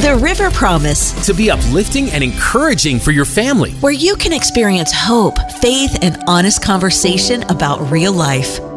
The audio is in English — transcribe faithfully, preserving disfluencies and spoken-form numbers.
The River Promise, to be uplifting and encouraging for your family, where you can experience hope, faith, and honest conversation about real life.